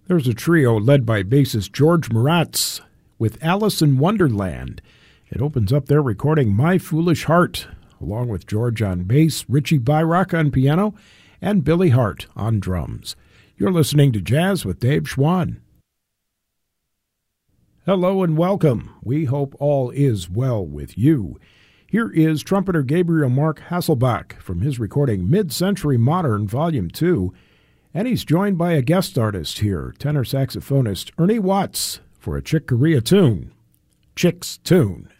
There's a trio led by bassist George Moratz with Alice in Wonderland. It opens up their recording My Foolish Heart, along with George on bass, Richie Byrock on piano, and Billy Hart on drums. You're listening to Jazz with Dave Schwann. Hello and welcome. We hope all is well with you. Here is trumpeter Gabriel Mark Hasselbach from his recording Mid-Century Modern Volume 2, and he's joined by a guest artist here, tenor saxophonist Ernie Watts, for a Chick Corea tune, Chick's Tune.